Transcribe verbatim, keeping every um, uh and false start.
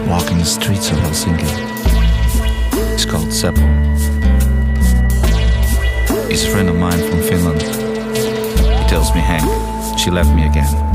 walking the streets of Helsinki. He's called Seppo. He's a friend of mine from Finland. He tells me, Hank, she left me again.